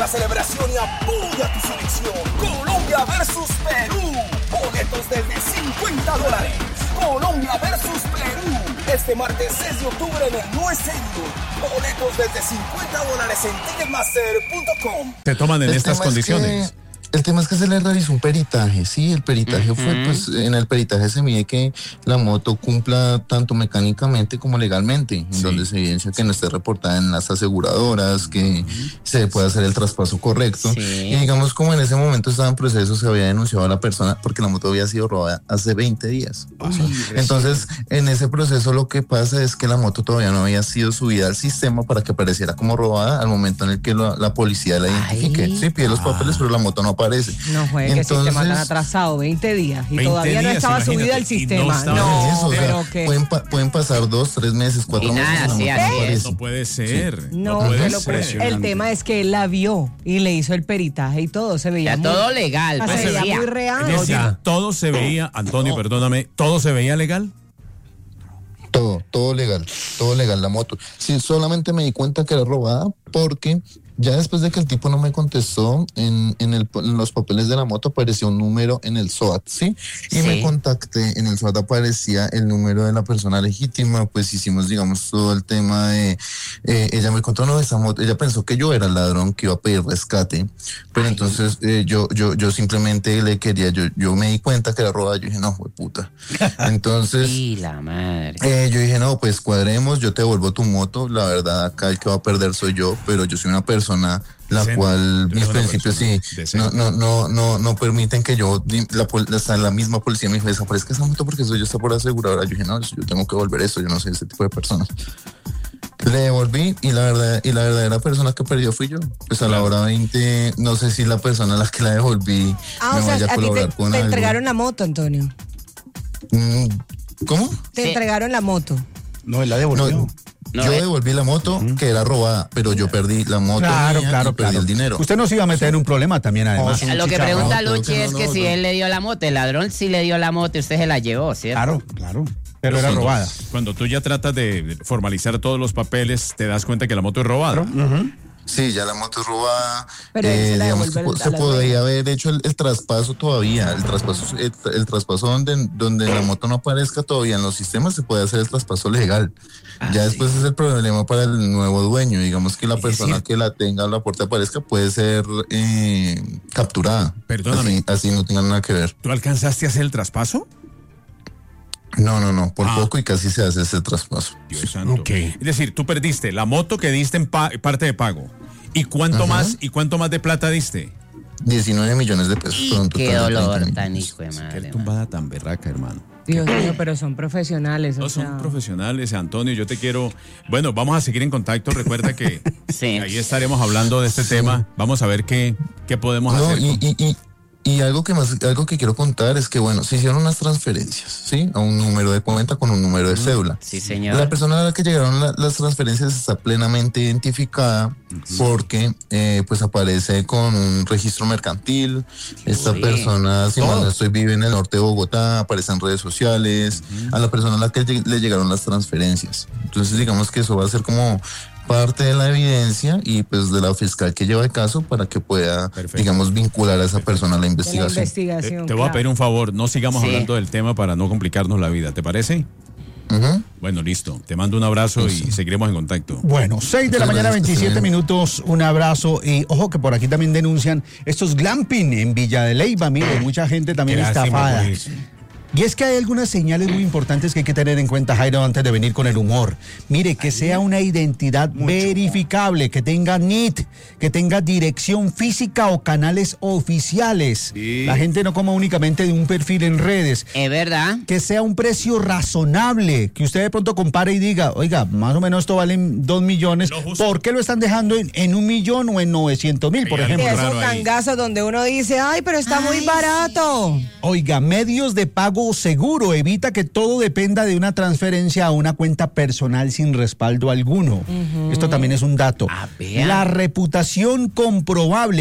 la celebración y apoya tu selección. Colombia versus Perú. Boletos desde $50. Colombia versus Perú. Este martes 6 de octubre en el No Stadium. Boletos desde $50 en Ticketmaster.com. Se toman en estas condiciones. El tema es que se le realizó un peritaje, sí, el peritaje fue, pues, en el peritaje se mide que la moto cumpla tanto mecánicamente como legalmente, en donde se evidencia que no esté reportada en las aseguradoras, que se pueda hacer el traspaso correcto, y digamos como en ese momento estaba en proceso, se había denunciado a la persona porque la moto había sido robada hace 20 días. Entonces, en ese proceso lo que pasa es que la moto todavía no había sido subida al sistema para que apareciera como robada al momento en el que la policía la identifique. Sí, pide los papeles, pero la moto no aparece. No juegue, que el sistema tan atrasado, 20 días y todavía no estaba subida al sistema. Pueden pasar 2, 3 meses, 4 meses. No puede ser. No, el tema es que él la vio y le hizo el peritaje y todo se veía todo legal. Se veía muy real. Es decir, todo se veía, Antonio, perdóname, ¿todo se veía legal? Todo legal, la moto. Sí, solamente me di cuenta que era robada porque ya después de que el tipo no me contestó, en los papeles de la moto apareció un número en el SOAT, ¿sí? Y me contacté, en el SOAT aparecía el número de la persona legítima, pues hicimos, digamos, todo el tema de... ella me contó, no, esa moto, ella pensó que yo era el ladrón que iba a pedir rescate, pero entonces yo simplemente le quería, yo me di cuenta que era robada, yo dije, no, fue puta. Entonces... y la madre. Yo dije, no, pues cuadremos, yo te devuelvo tu moto, la verdad acá el que va a perder soy yo, pero yo soy una persona la cual mis principios no permiten que yo, la misma policía me dijo, desaparezca esa moto porque eso ya está por aseguradora. Yo dije, no, yo tengo que volver eso, yo no soy ese tipo de personas. Le devolví y la verdadera persona que perdió fui yo. Pues a la hora 20, no sé si la persona a la que la devolví me vaya a colaborar con algo. Te entregaron la moto, Antonio. ¿Cómo? Te entregaron la moto. No, él la devolvió. Yo devolví la moto que era robada, pero yo perdí la moto y perdí el dinero. Usted no se iba a meter en un problema también, además. Lo que pregunta Luchi es que si él le dio la moto, el ladrón sí le dio la moto y usted se la llevó, ¿cierto? Claro. Pero era robada. Cuando tú ya tratas de formalizar todos los papeles, te das cuenta que la moto es robada. Sí, ya la moto es robada. Pero digamos, se podría haber hecho el traspaso todavía. El traspaso donde la moto no aparezca todavía en los sistemas se puede hacer el traspaso legal. Ya después es el problema para el nuevo dueño. Digamos que la persona que la tenga o la puerta aparezca puede ser capturada. Perdóname. Así no tenga nada que ver. ¿Tú alcanzaste a hacer el traspaso? No, por poco y casi se hace ese traspaso. Dios santo. Es decir, tú perdiste la moto que diste en parte de pago. ¿Y cuánto más de plata diste? 19 millones de pesos. Qué dolor tan hijo de madre. Qué tumbada tan berraca, hermano. Dios mío, pero son profesionales. Son profesionales, Antonio. Yo te quiero... Bueno, vamos a seguir en contacto. Recuerda que ahí estaremos hablando de este tema. Vamos a ver qué podemos hacer. Y algo que quiero contar es que, bueno, se hicieron unas transferencias, ¿sí? A un número de cuenta con un número de cédula. Sí, señor. La persona a la que llegaron las transferencias está plenamente identificada porque, pues, aparece con un registro mercantil. Esta persona, si mal no estoy, vive en el norte de Bogotá, aparece en redes sociales. A la persona a la que le llegaron las transferencias. Entonces, digamos que eso va a ser como parte de la evidencia y pues de la fiscal que lleva el caso para que pueda, digamos, vincular a esa persona a la investigación. Te voy a pedir un favor, no sigamos hablando del tema para no complicarnos la vida, ¿te parece? Bueno, listo. Te mando un abrazo y seguiremos en contacto. Bueno, 6 de la mañana, 27 minutos, un abrazo. Y ojo que por aquí también denuncian estos glamping en Villa de Leyva. Mire, mucha gente también estafada. Y es que hay algunas señales muy importantes que hay que tener en cuenta, Jairo, antes de venir con el humor. Mire, que sea una identidad verificable, que tenga NIT, que tenga dirección física o canales oficiales. La gente no coma únicamente de un perfil en redes. Es verdad. Que sea un precio razonable, que usted de pronto compare y diga, oiga, más o menos esto vale 2 millones, ¿por qué lo están dejando en 1 millón o en 900,000, por ejemplo? Esos tangazos donde uno dice, ay, pero está muy barato. Oiga, medios de pago seguro, evita que todo dependa de una transferencia a una cuenta personal sin respaldo alguno. Esto también es un dato. La reputación comprobable.